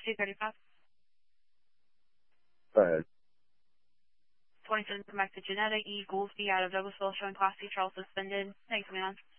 235. Go ahead. 27, come back to Janetta E. Goolsby out of Douglasville, showing Class C Charles suspended. Thanks, man.